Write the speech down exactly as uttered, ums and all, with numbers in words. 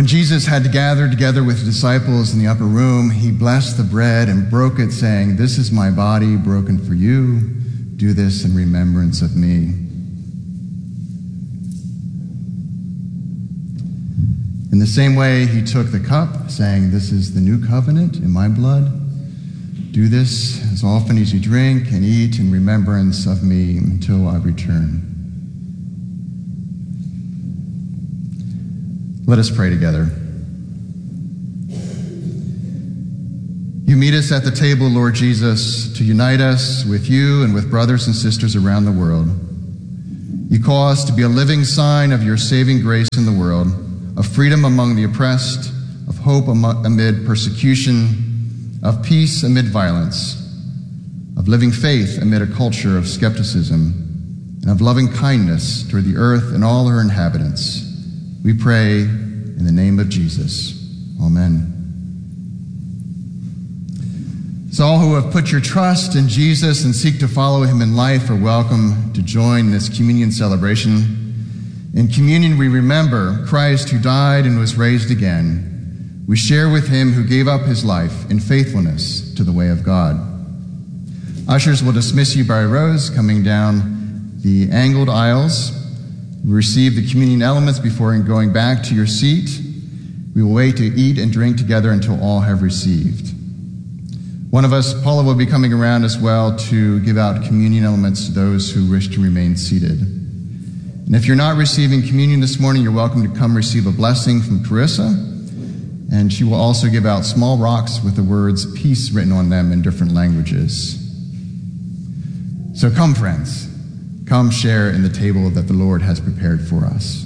When Jesus had gathered together with the disciples in the upper room, he blessed the bread and broke it, saying, "This is my body broken for you. Do this in remembrance of me." In the same way, he took the cup, saying, "This is the new covenant in my blood. Do this as often as you drink and eat in remembrance of me until I return." Let us pray together. You meet us at the table, Lord Jesus, to unite us with you and with brothers and sisters around the world. You call us to be a living sign of your saving grace in the world, of freedom among the oppressed, of hope amid persecution, of peace amid violence, of living faith amid a culture of skepticism, and of loving kindness toward the earth and all her inhabitants. We pray in the name of Jesus. Amen. So all who have put your trust in Jesus and seek to follow him in life are welcome to join this communion celebration. In communion, we remember Christ who died and was raised again. We share with him who gave up his life in faithfulness to the way of God. Ushers will dismiss you by rows coming down the angled aisles. Receive the communion elements before going back to your seat. We will wait to eat and drink together until all have received. One of us, Paula, will be coming around as well to give out communion elements to those who wish to remain seated. And if you're not receiving communion this morning, you're welcome to come receive a blessing from Carissa. And she will also give out small rocks with the words peace written on them in different languages. So come, friends. Come share in the table that the Lord has prepared for us.